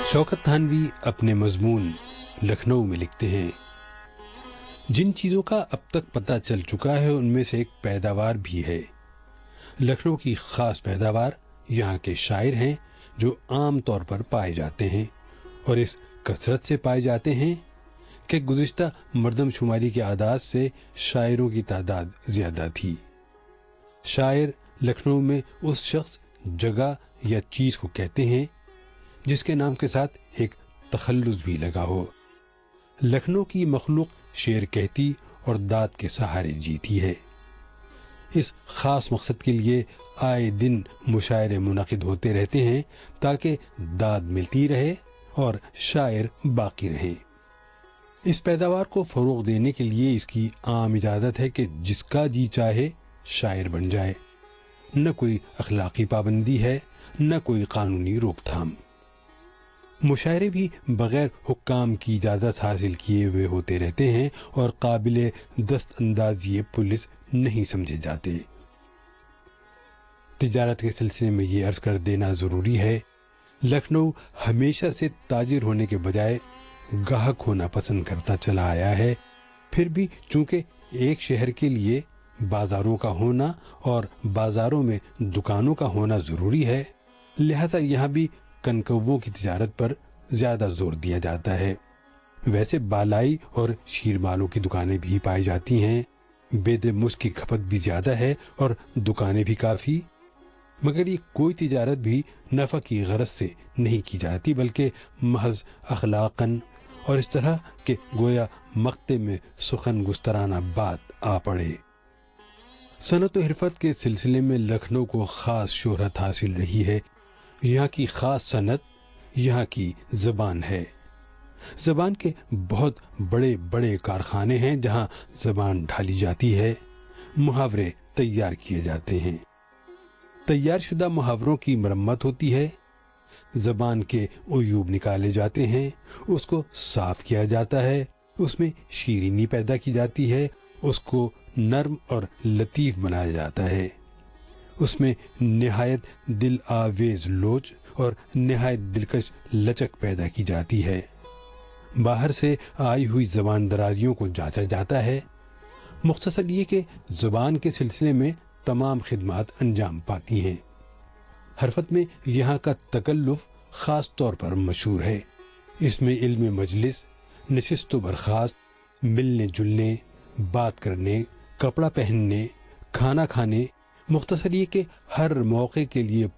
शौकत थानवी अपने मजमून लखनऊ में लिखते हैं, जिन चीज़ों का अब तक पता चल चुका है उनमें से एक पैदावार भी है। लखनऊ की ख़ास पैदावार यहाँ के शायर हैं जो आम तौर पर पाए जाते हैं और इस कसरत से पाए जाते हैं कि गुज़िश्ता मर्दमशुमारी के आदाद से शायरों की तादाद ज़्यादा थी। शायर लखनऊ में उस शख्स, जगह या चीज़ को कहते हैं जिसके नाम के साथ एक तखल्लुस भी लगा हो। लखनऊ की मखलूक शेर कहती और दाद के सहारे जीती है। इस खास मकसद के लिए आए दिन मुशायरे मुनक़िद होते रहते हैं ताकि दाद मिलती रहे और शायर बाकी रहे। इस पैदावार को फ़रोग़ देने के लिए इसकी आम इजाज़त है कि जिसका जी चाहे शायर बन जाए। न कोई अखलाकी पाबंदी है, न कोई कानूनी रोकथाम। मुशायरे भी बग़ैर हुक्काम की इजाज़त हासिल किए हुए होते रहते हैं और काबिल दस्त अंदाज़ी पुलिस नहीं समझे जाते। तिजारत के सिलसिले में ये अर्ज़ कर देना ज़रूरी है, लखनऊ हमेशा से ताजिर होने के बजाय गाहक होना पसंद करता चला आया है। फिर भी चूंकि एक शहर के लिए बाज़ारों का होना और बाज़ारों में दुकानों का होना ज़रूरी है, लिहाजा यहाँ भी कनकव्वों की तिजारत पर ज़्यादा जोर दिया जाता है। वैसे बालाई और शीरमालों की दुकानें भी पाई जाती हैं, बेदे मुश्क की खपत भी ज़्यादा है और दुकानें भी काफ़ी, मगर ये कोई तिजारत भी नफ़ा की गरज से नहीं की जाती बल्कि महज अखलाक़न और इस तरह के गोया मक्ते में सुखन गुस्तराना बात आ पड़े। सनत व हिरफत के सिलसिले में लखनऊ को ख़ास शोहरत हासिल रही है। यहाँ की ख़ास सनत यहाँ की ज़बान है। ज़बान के बहुत बड़े बड़े कारखाने हैं जहाँ ज़बान ढाली जाती है, मुहावरे तैयार किए जाते हैं, तैयार शुदा मुहावरों की मरम्मत होती है, ज़बान के उयूब निकाले जाते हैं, उसको साफ किया जाता है, उसमें शीरीनी पैदा की जाती है, उसको नर्म और लतीफ़ बनाया जाता है, उसमें निहायत दिल आवेज लोच और निहायत दिलकश लचक पैदा की जाती है। बाहर से आई हुई ज़बान दराजियों को जांचा जाता है। मुख्तसर ये कि ज़बान के सिलसिले में तमाम खिदमात अंजाम पाती हैं। हरफत में यहाँ का तकल्लुफ़ ख़ास तौर पर मशहूर है। इसमें इल्म मजलिस, नशिस्त व बर्खास्त, मिलने जुलने, बात करने, कपड़ा पहनने, खाना खाने, मुख्तसर ये कि हर मौके के लिए